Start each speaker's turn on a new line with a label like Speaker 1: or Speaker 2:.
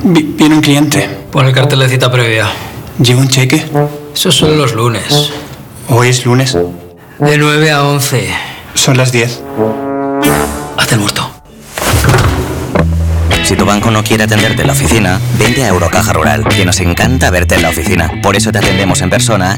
Speaker 1: Viene un cliente.
Speaker 2: Pon el cartel de cita previa.
Speaker 1: ¿Lleva un cheque?
Speaker 2: Eso son los lunes.
Speaker 1: ¿Hoy es lunes?
Speaker 2: De 9 a 11.
Speaker 1: Son las 10.
Speaker 2: Haz el muerto.
Speaker 3: Si tu banco no quiere atenderte en la oficina, vente a Eurocaja Rural, que nos encanta verte en la oficina. Por eso te atendemos en persona